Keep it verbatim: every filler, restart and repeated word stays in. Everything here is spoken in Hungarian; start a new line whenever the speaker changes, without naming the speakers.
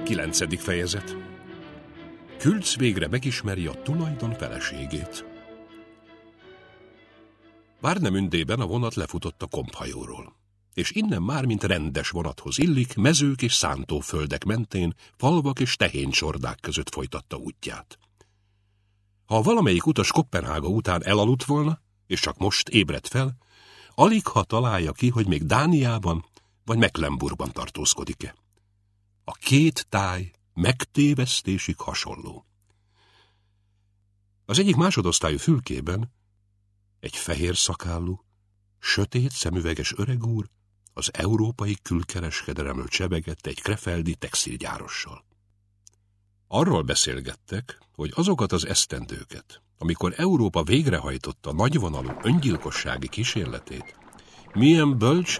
Kilencedik fejezet. Külc végre megismeri a tulajdon feleségét. Várnemündében a vonat lefutott a komphajóról, és innen már, mint rendes vonathoz illik, mezők és szántóföldek mentén, falvak és tehéncsordák között folytatta útját. Ha valamelyik utas Koppenhága után elaludt volna, és csak most ébredt fel, alig ha találja ki, hogy még Dániában vagy Mecklenburgban tartózkodik-e. A két táj megtévesztésig hasonló. Az egyik másodosztályú fülkében egy fehér szakállú, sötét szemüveges öreg úr az európai külkereskedelemről csebegett egy krefeldi textilgyárossal. Arról beszélgettek, hogy azokat az esztendőket, amikor Európa végrehajtotta nagyvonalú öngyilkossági kísérletét, milyen bölcs